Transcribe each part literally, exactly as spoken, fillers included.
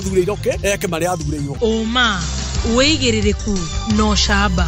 Thurä iroke eke marä athurä irwo Oma wĩigĩrĩrĩku no shaba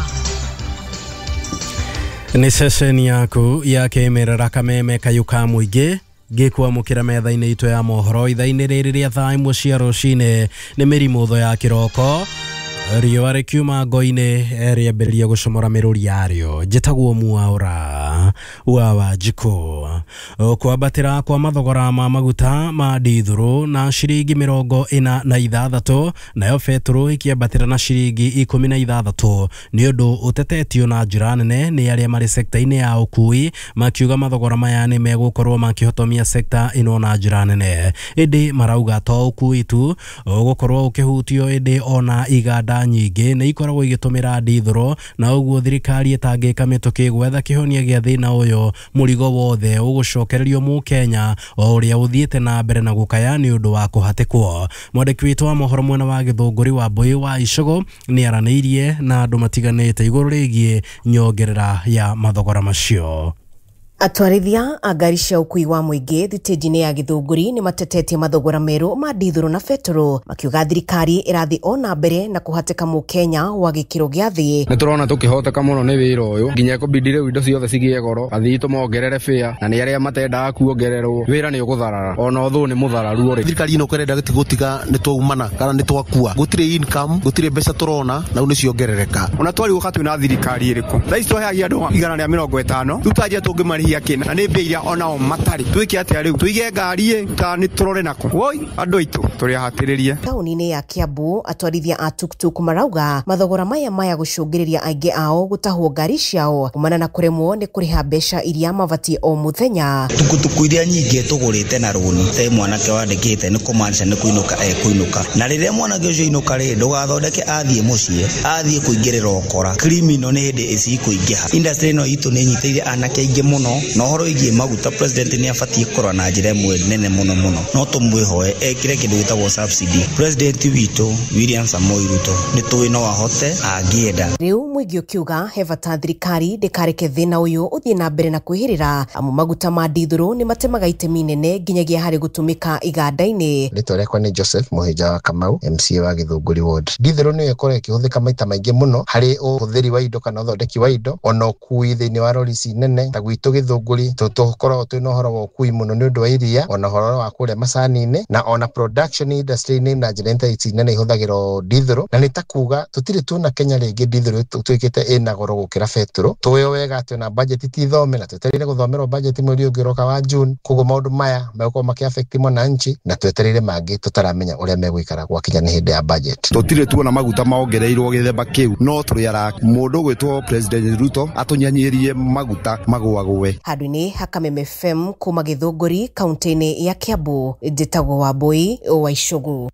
nĩ ceceni yaku ya kĩmerera kameme kayuka mũingĩ gĩkwamũkĩra metha-inĩ itũ ya mohoro itha-inĩ rĩrĩ rĩa thaa imwe cia rũcinĩ nĩ mĩrimũtho ya kĩroko riũa rĩkiuma ngo-inĩ rĩambĩrĩria gũcomora mĩrũri yarĩo njĩtagwo Mwaũra wa Wanjikũ kwambatĩra kwa mathogora ma maguta ma dithũrũ na ciringi mĩrongo ĩna na ithathatũ nayo betũrũ ĩkĩambatĩra na ciringi ikũmi na ithathatũ nĩ ũndũ ũtetetio na njĩra nene nĩ arĩa marĩ sekta-inĩ ya ũkui makiuga mathogora maya nĩ megũkorwo makĩhotomia sekta ĩno na njĩra nene ĩndĩ marauga to ũkui tu gũkorwo ũkĩhutio ĩndĩ ona iganda nyingĩ nĩ ikoragwo igĩtũmĩra dithũrũ na ũguo thirikari ĩtangĩka mĩtũkĩ gwetha kĩhonia gĩa thĩna ũyũ mũrigo wothe ũgũcokererio Mũkenya o ũrĩa ũthiĩte na mbere na gũkaya nĩ ũndũ wa kũhatĩkwo. Mwandĩki witũ wa mohoro mwena wa Gĩthũngũri wa Mbũi wa Icũgũ nĩ aranĩirie na andũ matiganĩte igũrũ rĩgiĩ nyongerera ya mathogora macio. Atwarithia a ngari cia ũkui wa mũingĩ thitĩnji-inĩ ya Gĩthũngũri nĩ matetetie mathogora merũ ma dithũrũ na betũrũ makiuga thirikari ĩrathiĩ ona mbere na kũhatĩka Mũkenya wa gĩkĩro gĩa thĩ. Nĩ tũrona tũkĩhoteka mũno nĩ wĩra ũyũ nginya kũbidi rĩu indo ciothe cigĩe goro athii tũmongerere fare na nĩ arĩa matendaga kuongererwo wĩra nĩ ũgũtharara ona ũthũ nĩ mũthararu ũrĩ. Thirikari ĩno kũrenda gũtiga nĩ twaumana kana nĩ twakua gũtirĩ income gũtirĩ mbeca tũrona na nĩ ciongerereka ona twari gũka twĩna thirikari ĩrĩkũ thaa ici twaheagia andũ igana rĩa mĩrongo ĩtano tutanjia tũngĩmarĩhia kĩna na nĩ mbia iria onao matarĩ twĩke atĩa rĩu tuige ngari ta nĩ tũrore nako woi andũ aitũ tũrĩ ahatĩrĩrie. Taũni-inĩ ya Kiambu atwarithia a tuktuk marauga mathogora maya maya gũcũngĩrĩria aingĩ ao gũtahwo ngari ciao kumana na kũremwo nĩ kũrĩha mbeca iria mabatie o mũthenya. Tukutuku iria nyingĩ tũgũrĩte na rũni te mwanake wandĩkĩte nĩ kũmaanisha nĩ kũinũka ekũinũka na rĩrĩa mwanake ũcio inũka rĩ ndũgathondeke athiĩ mũciĩ athiĩ kũingĩrĩra ũkora criminal nĩ hĩndĩ ici kũingĩha. Industry ĩno itũ nĩ nyitĩire anake aingĩ mũno na ũhoro wĩgiĩ maguta president nĩ abatie kũrora na njĩra ĩmwe nene mũno mũno no tũmwĩhoe ekĩre kĩndũ gĩtagwo subsidy. President witũ William Samoei Ruto nĩ tũĩ no ahote angĩenda. Rĩu mũingĩ ũkiuga he bata thirikari ndĩkareke thĩna ũyũ ũthiĩ na mbere na kwĩhĩrĩra amu maguta ma dithũrũ nĩ matemaga itemi nene nginyagia harĩ gũtũmĩka iganda-inĩ. Rĩtwa rĩakwa nĩ Joseph Mũhĩnja wa Kamau M C A wa Gĩthũngũri Ward. Dithũrũ nĩ ĩkoragwo ĩkĩhũthĩka maita maingĩ mũno harĩ ũhũthĩri wa indo kana ũthondeki wa indo ona ũkui thĩinĩ wa rori ici nene ta gwitũ Gĩthũngũri tũkoragwo twĩna ũhoro wa ũkui mũno nĩ ũndũ wa iria ona ũhoro wa kũrĩa macani-inĩ na ona production industry-inĩ na njĩra ici nene ihũthagĩrwo dithũrũ na nĩ ta kuga tũtirĩ tuona Kenya rĩngĩ dithũrũ twĩkĩte ĩna goro gũkĩra betũrũ. Tũĩ wega atĩ ona budget ti thome na twetereire gũthomerwo budget mweri ũngĩroka wa June koguo maũndũ maya megũkorwo makĩ-affect mwananchi na twetereire mangĩ tũtaramenya ũrĩa megũikara gwakinya nĩ hĩndĩ ya budget. Tũtirĩ tuona maguta maongereirwo gĩthemba kĩu no tũrĩ ara mũndũ gwĩtwo President Ruto atũnyanyĩrie maguta magwagwe. Handũ-inĩ ha Kameme F M kuma Gĩthũngũri kaunti-inĩ ya Kiambu njĩtagwo wa Mbũi wa Icũgũ.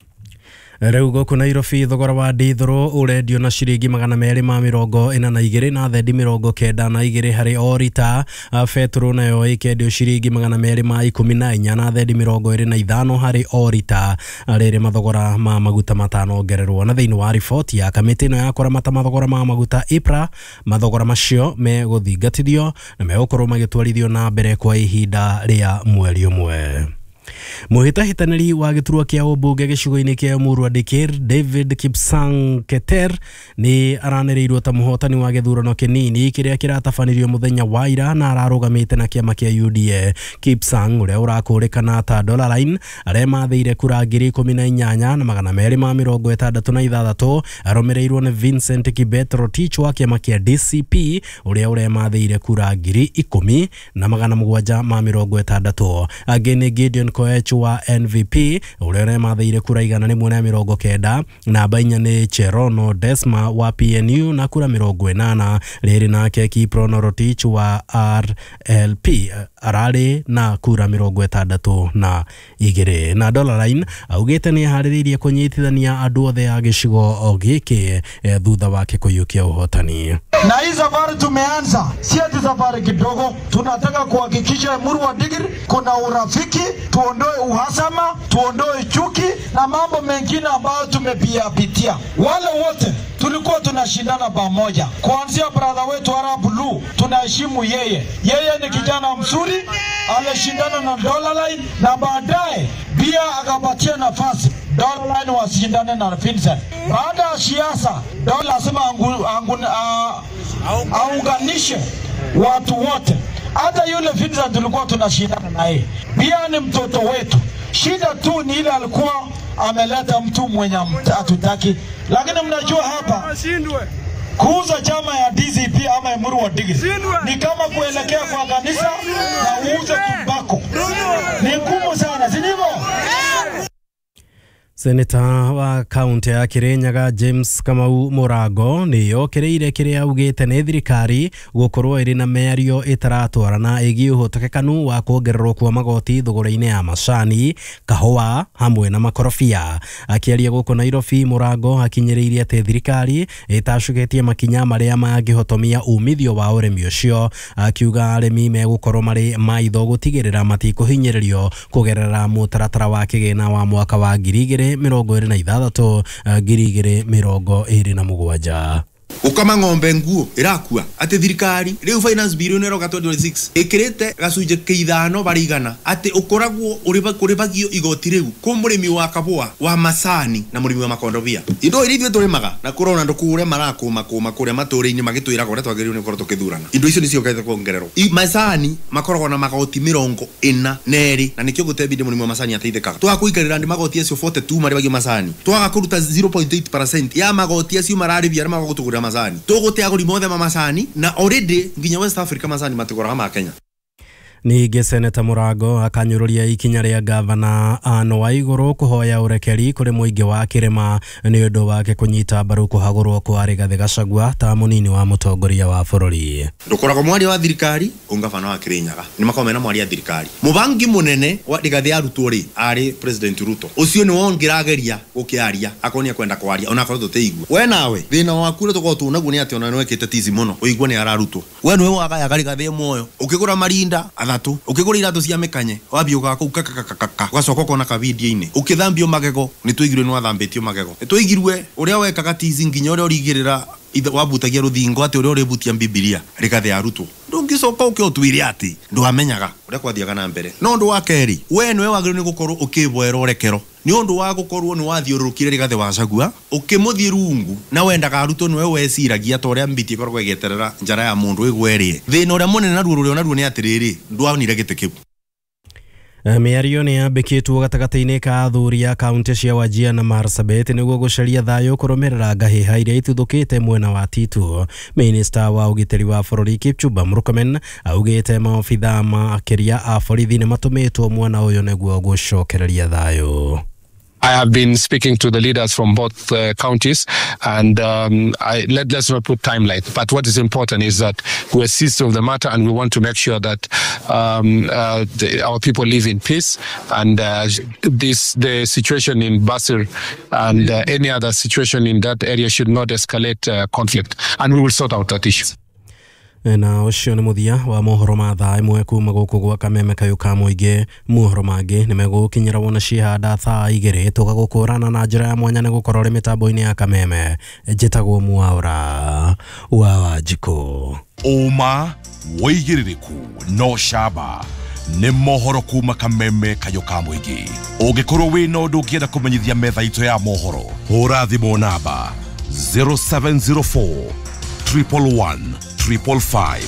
Rĩu gũkũ Nairobi thogora wa dithũrũ ũrendio na ciringi magana merĩ ma mĩrongo ĩna na igĩrĩ na thendi mĩrongo kenda na igĩrĩ harĩ o rita. Betũrũ nayo ĩkendio ciringi magana merĩ ma ikũmi na inya na thendi mĩrongo ĩrĩ na ithano harĩ o rita. Rĩrĩ mathogora ma maguta matanongererwo na thĩinĩ wa riboti ya kamĩtĩ ĩno ya kũramata mathogora ma maguta I P R A mathogora macio megũthingatithio na megũkorwo magĩtwarithio na mbere kwa ihinda rĩa mweri ũmwe. Mũhĩtahĩtanĩri wa gĩturwa kĩa ũmbunge gĩcigo-inĩ kĩa Emuru Dikir David Kipsang Keter nĩ aranĩrĩirwo ta mũhotani wa gĩthurano kĩnini kĩrĩa kĩratabanirio mũthenya wa ira na ararũgamĩte na kĩama kĩa U D A. Kipsang ũrĩa ũrakũrĩkana ta Dollar Line arĩa mathĩire kura ngiri ikũmi na inyanya na magana merĩ ma mĩrongo ĩtandatũ na ithathatũ arũmĩrĩirwo nĩ Vincent Kibet Rotich wa kĩama kĩa D C P ũrĩa ũremathĩire kura ngiri ikũmi na magana mũgwanja ma mĩrongo ĩtandatũ. Angĩ nĩ Gideon Koech wa N V P ũrĩa ũremathĩire kura igana rĩmwe na mĩrongo kenda. Namba inya nĩ Cherono Desma wa P N U na kura mĩrongo ĩnana. Rĩrĩ nake Kiprono Rotich wa R L P ararĩ na kura mĩrongo ĩtandatũ na igĩrĩ. Na Dollar Line augĩte nĩ aharĩrĩirie kũnyitithania andũ othe a gĩcigo gĩkĩ thutha wake kũiyũkia ũhotani. Na hii safari tumeanza si ati safari kidogo, tunataka kuhakikisha Emuru Dikir kuna urafiki, tuondoe uhasama, tuondoe chuki na mambo mengine ambayo tumepitia. Wale wote tulikuwa tunashindana pamoja, kuanzia brother wetu Arab Blue tunaheshimu yeye. Yeye ni kijana mzuri, alishindana na Dollar Line na baadaye pia akapatia nafasi Dolan wasindane na Vincent. Baada ya siasa, Dolan lazima angu, angu, uh, aunganishe watu wote. Hata yule Vincent tulikuwa tunashindana naye. Pia ni mtoto wetu. Shida tu ni ile alikuwa ameleta mtu mwenye hatutaki. Lakini mnajua hapa kuuza chama ya D C P ama Emuru wa Digiri ni kama kuelekea kwa kanisa na uuze tumbako. Ni ngumu sana, si ndivyo? Seneta wa kaunti ya Kirinyaga James Kamau Murago niyo kireire kiria augite ni thirikari gukorwo iri na meario itaratwarana igi uhotekekanu wa kuongererwo kwa magoti thogora-ini ya macani, kahua hamwe na makorofia. Akiaria guko Nairobi, Murago akinyiriire ati thirikari itashukitie makinya maria mangihotomia umithio wa urimi ucio, akiuga arimi megukorwo mari maitho gutigirira matikuhinyiririo kugerera mutaratara wa kigina wa mwaka wa ngiri igiri mirongo iri na ithathatũ ngiri igiri mirongo iri na mũgwanja. Ukama ng'ombe nguo irakua ati thirikari riu finance bill nero ga twenty twenty-six ikirite gacunje keithano barigana ati ukoragwo uriba kuribagio igoti riu ku murimi wa kabua wa macani na murimi wa makondobia indo iri ithuĩ turimaga na kurona ndukure marakuma kuma kuria matũũri-inĩ magitwira gore twagĩrĩirwo nĩ gũkorwo tũkĩthurana indo icio nĩcio kaita kuongererwo macani makoragwo na magoti mirongo ina na eri na nikio gutebinde murimi wa macani ateithĩkaga twakuikarĩra ndi magoti acio forty-two maribagio macani twaga kuruta zero point eight percent ya magoti acio mararibia na magotugura macani togote aguri mothe macani na already nginya West Africa macani matigora ma Kenya. Ningi Seneta Murago akanyururia ikinya ria gavana Anne Waiguru kuhoya urekeri kuri muingi wa Kirima ni undu wake kunyita mbaru kuhagurwo kwa Rigathi Gachagua ta munini wa mutongoria wa bururi. Ndukoragwo mwari wa thirikari ungavana wa Kirinyaga ni makomena mwari ya thirikari mubangi munene wa Rigathi arutwo ri ari President Ruto ucio ni wongirageria gukiaria akonia kwenda kwaria ona korwo tuteigwa we nawe thina waku ri tuko tunagu ni ati ona nwekete tizi muno uigwa ni ararutwo we niwe wagaya Rigathi moyo ukigura marinda athatu ukigura iratu cia mikanye wabio gako ukakakakaka ugacoka kona ka video-ini ukithambio magego ni tuigirwe ni wathambitio magego ni tuigirwe uria wekaga tizi nginya uria urigirira wabutagia ruthingo ati uria uributia Biblia Rigathi arutwo ndungicoka ukiotwire ati nduamenyaga uria kwathiaga na mbere no ndu wa keri we niwe wagirwo ni gukorwo ukibwera urekero ni undu wa gukorwo ni wathiururukire Rigathi wa Gachagua ukimuthie rungu na wendaga arutwo niwe weciragia ta uria mbiti ikoragwo igeterera njara ya mundu igwerie thina uria munene na ruo uria naruo ni atiriri ndwanire gite kiu. Miario ni yambikitwo gatagati-ini ka athuri a kaunti cia Wajir na Marsabit niguo gucaria thayo kurumirira ngahiha iria ituthukite mwena wa Titu. Minister wa ugiteri wa bururi Kipchumba Murkomen augite maofitha makiria a borithi ni matumitwo mwena uyu niguo gucokereria thayo. I have been speaking to the leaders from both uh, counties, and um, I, let, let's not put timeline. But what is important is that we're seized of the matter, and we want to make sure that um, uh, the, our people live in peace. And uh, this the situation in Basir and uh, any other situation in that area should not escalate uh, conflict, and we will sort out that issue. Na ucio ni muthia wa mohoro ma thaa imwe kuma guku gwa Kameme Kayuka muingi. Mohoro mangi ni megukinyira wona cihanda thaa igiri tugagukurana na njira ya mwanya ni gukorwo ri mitambo-ini ya Kameme. Njitagwo Mwaura wa Wanjiko. Uma woigiririku no shaba ni mohoro kuma Kameme Kayuka muingi. Ungikorwo wina undu ungienda kumenyithia metha itu ya mohoro hura thimu namba zero seven zero four triple one triple five.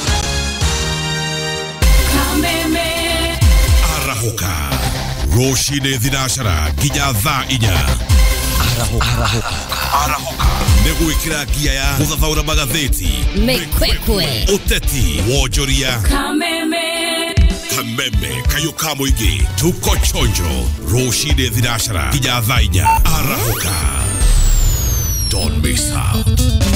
Kameme Arahuka Roshine Dhinashara Ginya Tha Inya. Arahuka Arahuka Arahuka Neguikira gia ya Kuthathaura magatheti Mekwekwe Uteti Wojoria Kameme Kameme Kayuka muingi tuko chonjo. Roshine Dhinashara Ginya Tha Inya. Arahuka. Don't miss out.